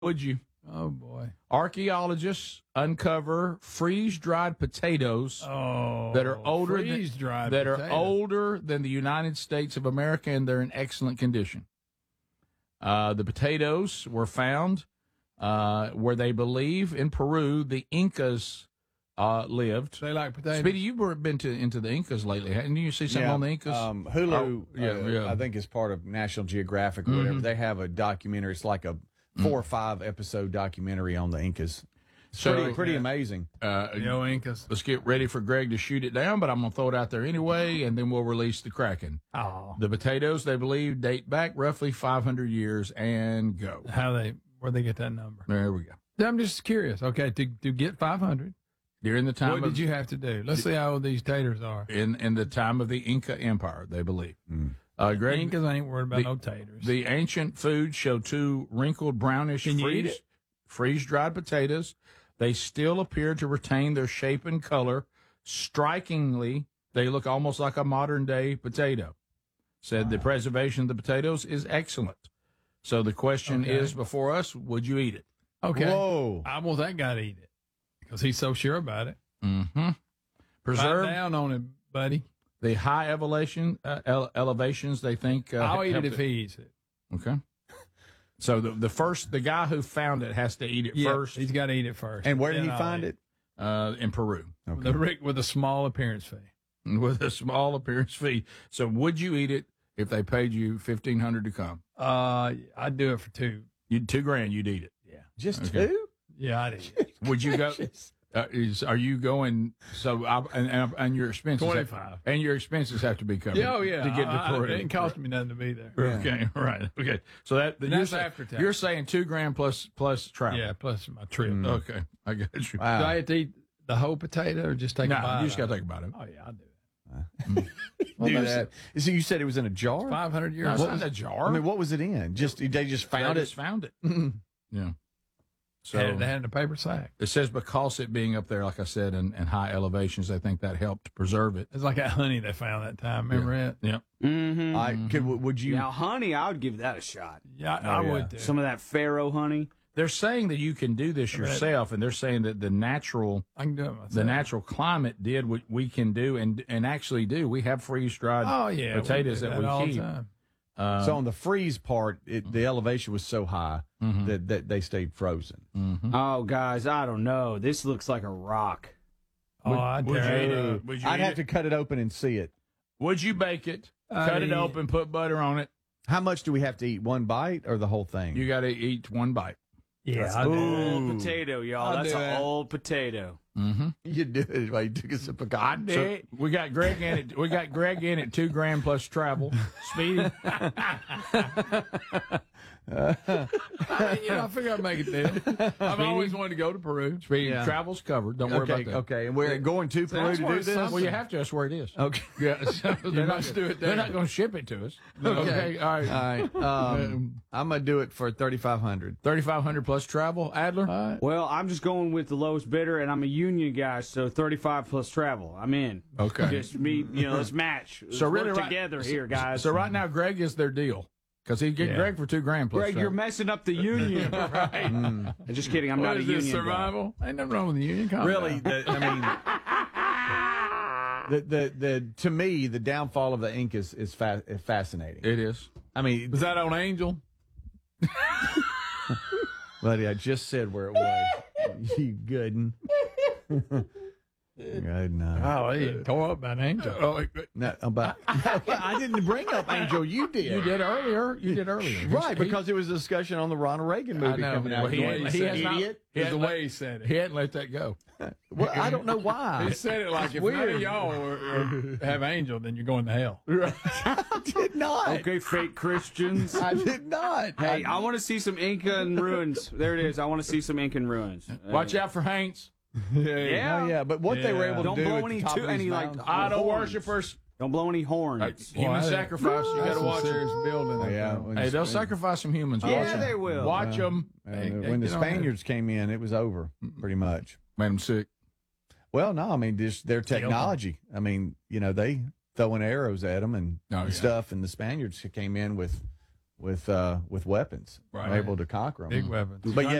Would you? Oh, boy. Archaeologists uncover freeze-dried potatoes that are older older than the United States of America, and they're in excellent condition. The potatoes were found where they believe in Peru the Incas lived. They like potatoes. Speedy, you've been into the Incas lately, haven't you? See something on the Incas? Hulu, I think is part of National Geographic or whatever. They have a documentary. It's like a 4 or 5 episode documentary on the Incas. So pretty amazing. Incas. Let's get ready for Greg to shoot it down, but I'm going to throw it out there anyway, and then we'll release the Kraken. Oh. The potatoes, they believe, date back roughly 500 years and go. Where they get that number? There we go. I'm just curious. Okay, to get 500. During the time what did you have to do? Let's see how old these taters are. In the time of the Inca Empire, they believe. Greg, Incas ain't worried about no taters. The ancient foods show 2 wrinkled brownish freeze-dried potatoes. They still appear to retain their shape and color. Strikingly, they look almost like a modern-day potato. Said the preservation of the potatoes is excellent. So the question is before us, would you eat it? Okay. Whoa. I want that guy to eat it because he's so sure about it. Mm-hmm. Preserve down on him, buddy. The high elevations, they think. I'll eat it if he eats it. Okay. So the guy who found it has to eat it first. He's got to eat it first. And where did he find it? In Peru. Okay. With a small appearance fee. With a small appearance fee. So would you eat it if they paid you $1,500 to come? I'd do it for $2,000. $2,000, you'd eat it. Yeah. Just $2,000? Yeah, I'd eat it. Would you go? Are you going? So and your expenses 25 and your expenses have to be covered. Yeah, to get to Peru. It didn't cost me nothing to be there. Yeah. Okay, right. Okay, so that's after tax. You're saying $2,000 plus travel. Yeah, plus my trip. Okay, I got you. Wow. Do I have to eat the whole potato or just take a bite? You just got to take a bite of it. Oh yeah, I'll do it. Do that. So you said it was in a jar? 500 years. What was a jar? I mean, what was it in? They just found it. Found it. Yeah. So they had it in a paper sack. It says because it being up there, like I said, and high elevations, they think that helped preserve it. It's like that honey they found that time. Remember it? Yeah. Mm-hmm. Would you? Now, honey, I would give that a shot. Yeah, I would too. Some of that Faro honey. They're saying that you can do this yourself, and they're saying that the natural climate did what we can do and actually do. We have freeze-dried potatoes that we keep. So on the freeze part, the elevation was so high that they stayed frozen. Oh, guys, I don't know. This looks like a rock. I'd have to cut it open and see it. Would you bake it? Cut it open, put butter on it. How much do we have to eat? One bite or the whole thing? You got to eat one bite. Yeah, that's an old potato, y'all. That's an old potato. Mm-hmm. You do it while you took a sip of coffee. So we got Greg in it. We got Greg in at $2,000 plus travel. Speedy. I figure I'd make it there. I've always wanted to go to Peru. Speedy, travel's covered. Don't worry about that. Okay, and we're going to Peru to do this? Well, you have to. That's where it is. Okay. Yeah, so they're not going to ship it to us. Okay. All right. I'm going to do it for $3,500. $3,500 plus travel. Adler? Well, I'm just going with the lowest bidder, and I'm a union guy, so 35 plus travel. I'm in. Okay. Just me, let's match. Let's work together here, guys. So right now, Greg is their deal. Because he'd get Greg for $2,000 plus. Greg, you're messing up the union. Right. Just kidding. I'm not a union. Survival? Ain't nothing wrong with the union. Really? To me, the downfall of the Incas is fascinating. It is. I mean, was that on Angel? Buddy, I just said where it was. You gooden. Good night. Oh, he tore up by an Angel. I didn't bring up Angel. You did. You did earlier. Right, because it was a discussion on the Ronald Reagan movie coming out. He idiot. The way he said it. He hadn't let that go. Well, I don't know why. He said it like, if none of y'all have Angel, then you're going to hell. I did not. Okay, fake Christians. I did not. Hey, I want to see some Incan ruins. There it is. I want to see some Incan ruins. Watch out for Haints. Yeah. But what they were able to do. Don't blow any idol worshippers. Don't blow any horns. Human sacrifice. You got to watch serious building. Hey, they'll sacrifice some humans. Yeah, they will. Watch them. When the Spaniards came in, it was over pretty much. Made them sick. Well, no, I mean, just their technology. I mean, they throwing arrows at them and stuff, and the Spaniards came in with with weapons, able to conquer them. Big weapons. But yet